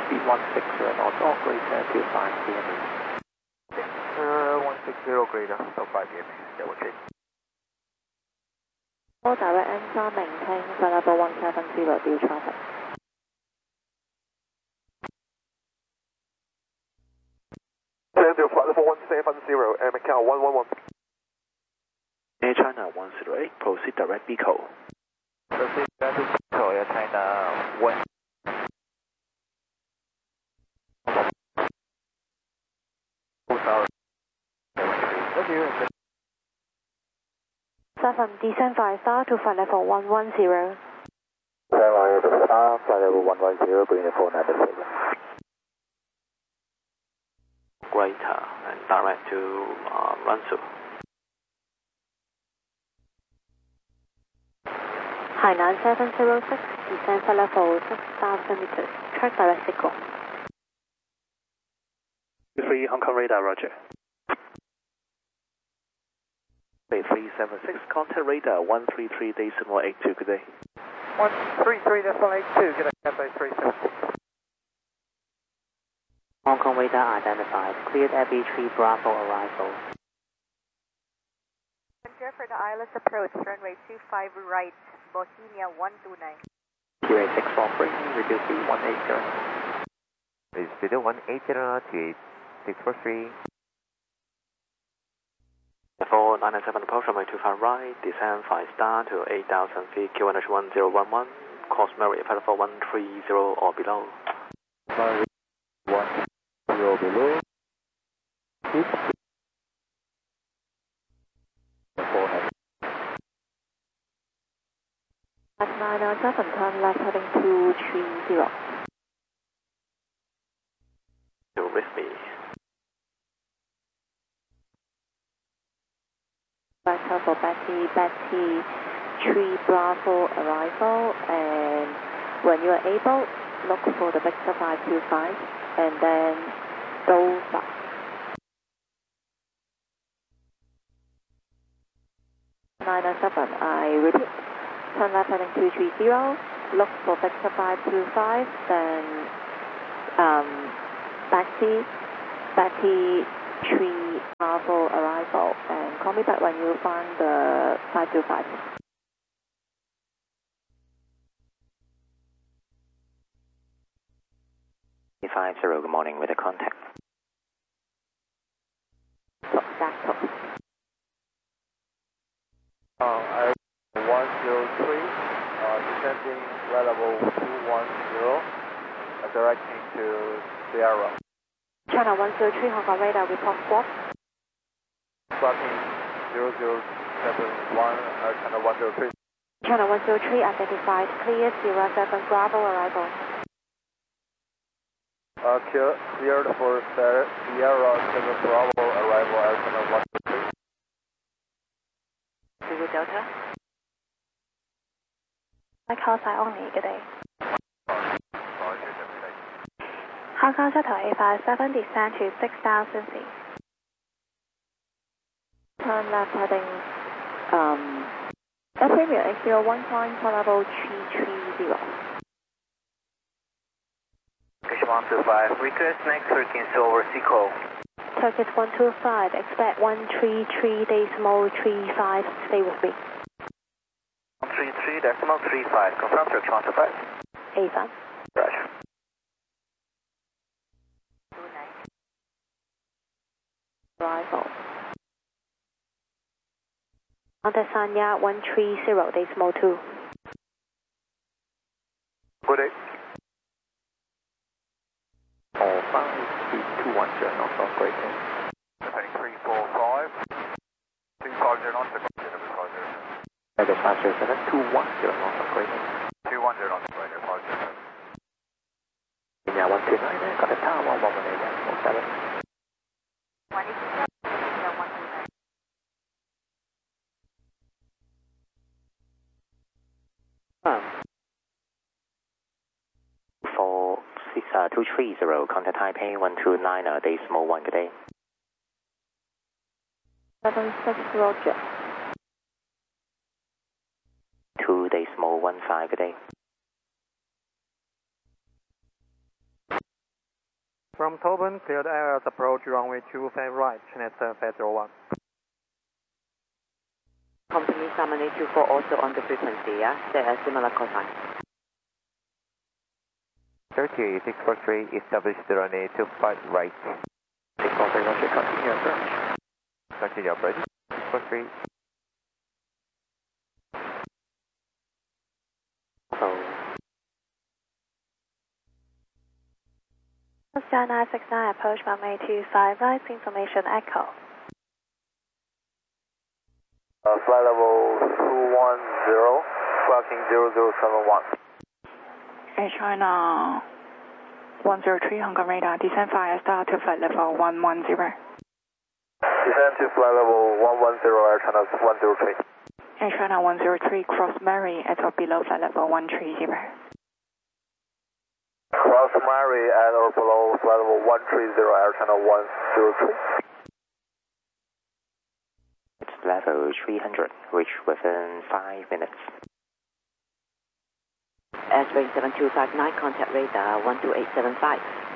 speed 160 knots or greater to 5 km. 160 greater, so 5 km, double check. All direct N3 maintain flight level 170 due traffic. Send to flight level 170, Air Macau 111. Air China 108, proceed direct Bico. Proceed direct Bico, Air China 1. Oh, sorry. Thank you. 7, descend 5 star to flight level 110. 7 star, flight level 110, bring the 497. Greater and direct to Runsu. Hainan 706, descend flight level 6,000 meters, track direct signal. 3 Hong Kong radar, roger. 376, contact radar 133.82, good day. 133.82, good day, Cathay 376. Hong Kong radar identified, cleared FB3 Bravo arrival. For the ILS approach, runway 25 right, Bohemia 129. QA 643, reduce to 180. Please video 180 to 643. 4997 approach runway 25 right, descend 5 star to 8,000 feet, QNH 1011, course Mary, flight level 130 or below. 110 below. 907, turn left heading 230. To risk me. Vector for Betty 3 Bravo arrival, and when you are able, look for the Victor 525 and then go back. I repeat, turn left heading 230, look for Victor 525, then Betty 3 Bravo arrival, and call me back when you find the 525. 50, good morning, with a contact. Exacto. I 103, descending flight level 210, directing to Sierra. China 103, Hong Kong radar, report squawk. Squawking 0071, China 103. China 103, identified, clear, Sierra 7 Bravo arrival. Cleared for Sierra 7 Bravo arrival, China 103. Zulu Delta. I call side only, good day. Hong Kong Shuttle A57, descend to 6,000 feet. Turn left heading, Premier 801, climb for level 330. Turkish 125, request next 13 over Seco. Turkish 125, expect 133.35, stay with me. 133.35, confirm Turkish 125. A5. Roger. Arrival. Sanya 130.2. Good day. 5 speed 210 knots or greater. Heading 345. 250 knots, Weather 507, 210 knots or greater. 210 knots, greater, 507. Now 129, got a tower 118, 47. 187, 129. For 230, contact Taipei 129.1, good day. 76 Roger. 2.15, good day. From Tobin, cleared airs approach runway 25 right, China 7501. Company 7824 also on the frequency, yeah? Similar call sign. 38643, establish the runway 25 right. 643, Roger, continue approach. Continue approach. 643. Star 969, approach runway 25 right, information echo. Flight level 210, tracking 0071. Air China 103, Hong Kong radar, descend via star to flight level 110. Descend to flight level 110, Air China 103. Air China 103, cross Mary at or below flight level 130. Cross Mary at or below flight level 130, Air China 103. It's level 300, reach within 5 minutes. S-Ring 7259, contact radar 12875.